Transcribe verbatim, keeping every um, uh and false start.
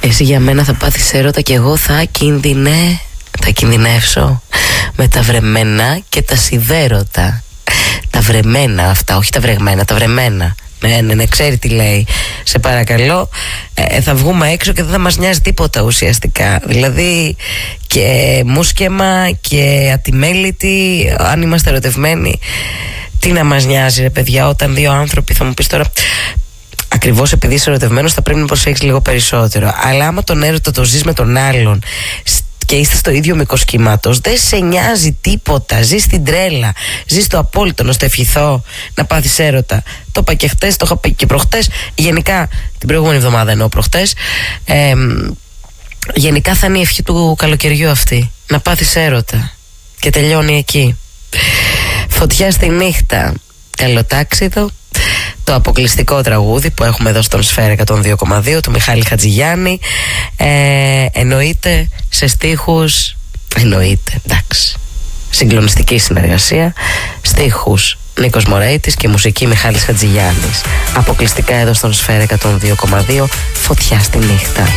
Εσύ για μένα θα πάθεις έρωτα και εγώ θα κινδυνε... θα κινδυνεύσω με τα βρεμένα και τα σιδέρωτα. Τα βρεμένα αυτά, όχι τα βρεγμένα, τα βρεμένα. Ναι, ναι, ναι, ξέρει τι λέει. Σε παρακαλώ, ε, θα βγούμε έξω και δεν θα μας νοιάζει τίποτα ουσιαστικά. Δηλαδή και μουσκεμα και ατιμέλητη, αν είμαστε ερωτευμένοι, τι να μας νοιάζει ρε παιδιά, όταν δύο άνθρωποι, θα μου πεις τώρα, ακριβώς επειδή είσαι ερωτευμένος θα πρέπει να προσέξεις λίγο περισσότερο. Αλλά άμα τον έρωτα το ζεις με τον άλλον και είστε στο ίδιο μήκος κύματος, δεν σε νοιάζει τίποτα. Ζεις την τρέλα, ζεις το απόλυτο. Να στο ευχηθώ να πάθεις έρωτα. Το είπα και χτες, το είχα πει και προχτές. Γενικά, την προηγούμενη εβδομάδα εννοώ προχτές. Ε, γενικά θα είναι η ευχή του καλοκαιριού αυτή. Να πάθεις έρωτα. Και τελειώνει εκεί. Φωτιά στη νύχτα. Καλοτάξιδο. Το αποκλειστικό τραγούδι που έχουμε εδώ στον Σφαίρα εκατόν δύο κόμμα δύο του Μιχάλη Χατζηγιάννη, ε, εννοείται σε στίχους, εννοείται, εντάξει, συγκλονιστική συνεργασία, στίχους Νίκος Μωρέιτης και μουσική Μιχάλης Χατζηγιάννης. Αποκλειστικά εδώ στον Σφαίρα εκατόν δύο κόμμα δύο, Φωτιά στη νύχτα.